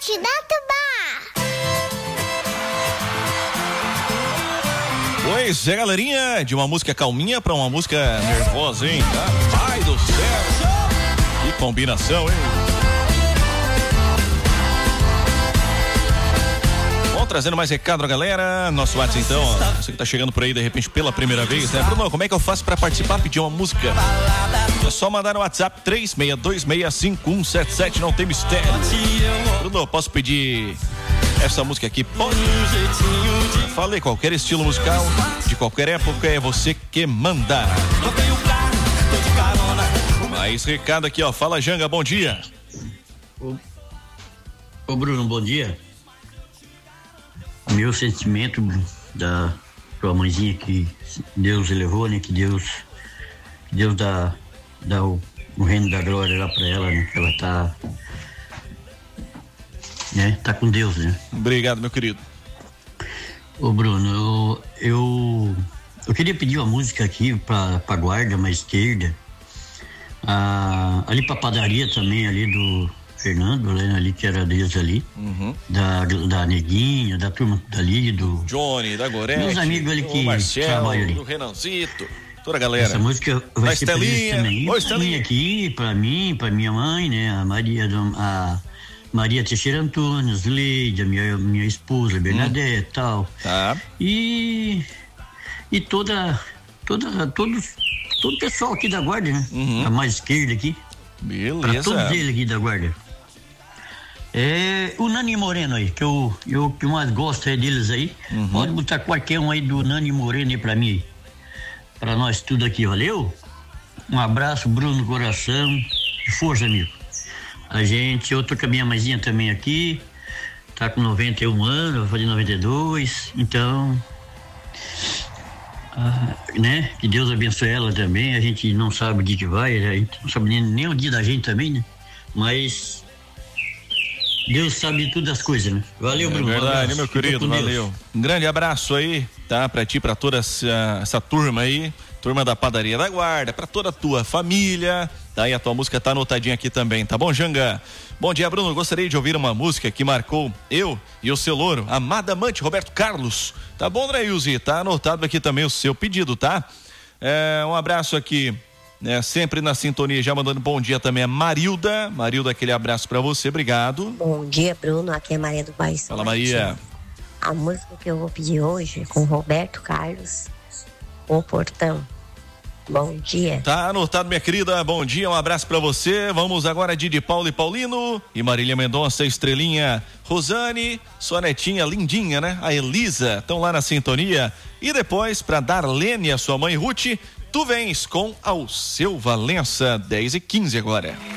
Itiratubá. Pois é, galerinha, de uma música calminha pra uma música nervosa, hein? Ai do céu! Que combinação, hein? Bom, trazendo mais recado pra galera, nosso WhatsApp então, ó, você que tá chegando por aí de repente pela primeira vez, né? Bruno, como é que eu faço pra participar, pedir uma música? É só mandar no WhatsApp 36265177, não tem mistério. Bruno, posso pedir essa música aqui? Pode. Falei, qualquer estilo musical, de qualquer época, é você que manda. Mais recado aqui, ó, fala Janga, bom dia. Ô Bruno, bom dia. Meu sentimento da tua mãezinha que Deus elevou, né? Que Deus dá o reino da glória lá pra ela, né? Que ela tá com Deus, né? Obrigado, meu querido. Ô Bruno, eu queria pedir uma música aqui pra guarda, uma esquerda, ali pra padaria também, ali do Fernando, ali que era deles ali, da Neguinha, da turma dali, do Johnny, da Gorete, meus amigos ali que Marcelo, trabalham ali. do Renanzito, toda a galera. Essa música vai ser pra eles também. Oi, Estelinha. Aqui, pra mim, pra minha mãe, né, a Maria Teixeira Antônio, Leide, a minha esposa, Bernadette, tal. Tá. E todo o pessoal aqui da guarda, né? A mais esquerda aqui. Beleza. Pra todos eles aqui da guarda. O Nani Moreno aí, que eu que mais gosto é deles aí. Pode botar qualquer um aí do Nani Moreno aí pra mim. Pra nós tudo aqui, valeu? Um abraço, Bruno no coração. E força, amigo. Eu tô com a minha mãezinha também aqui. Tá com 91 anos, vai fazer 92. Então, né? Que Deus abençoe ela também. A gente não sabe o dia que vai, a gente não sabe nem o dia da gente também, né? Mas Deus sabe tudo as coisas, né? Valeu, Bruno. Verdade, meu querido, valeu. Um grande abraço aí, tá? Pra ti, pra toda essa turma aí, turma da Padaria da Guarda, pra toda a tua família, tá? E a tua música tá anotadinha aqui também, tá bom, Janga? Bom dia, Bruno, gostaria de ouvir uma música que marcou eu e o seu louro, amada amante, Roberto Carlos. Tá bom, Drailze? Tá anotado aqui também o seu pedido, tá? Um abraço aqui, sempre na sintonia, já mandando bom dia também a Marilda, aquele abraço pra você, obrigado. Bom dia, Bruno, aqui é Maria do Bairro. Fala, Maria. A música que eu vou pedir hoje é com Roberto Carlos, O Portão. Bom dia. Tá anotado, minha querida, bom dia, um abraço pra você. Vamos agora de Paulo e Paulino e Marília Mendonça, Estrelinha, Rosane, sua netinha lindinha, né? A Elisa, estão lá na sintonia. E depois, pra Darlene, a sua mãe Ruth, tu vens com Alceu Valença, 10h15 agora.